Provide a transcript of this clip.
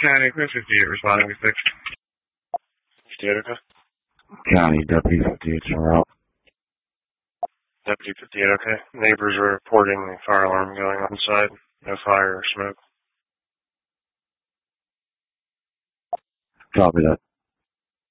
County, Clear 58, responding to 6. 58, okay. County, Deputy 58 en route. Deputy 58, okay. Neighbors are reporting the fire alarm going on site. No fire or smoke. Copy that.